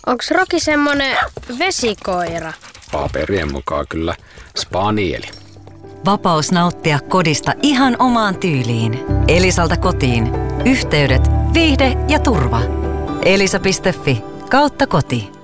Onks Roki semmonen vesikoira? Paperien mukaan kyllä spanieli. Vapaus nauttia kodista ihan omaan tyyliin. Elisalta kotiin. Yhteydet, viihde ja turva. Elisa.fi/koti